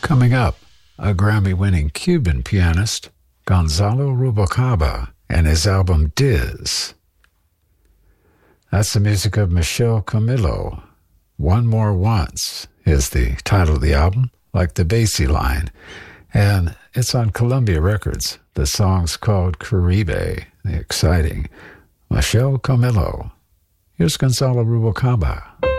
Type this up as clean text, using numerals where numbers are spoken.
Coming up, a Grammy-winning Cuban pianist, Gonzalo Rubalcaba, and his album Diz. That's the music of Michel Camilo. One More Once is the title of the album, like the Basie line. And it's on Columbia Records. The song's called Caribe, the exciting Michel Camilo. Here's Gonzalo Rubalcaba.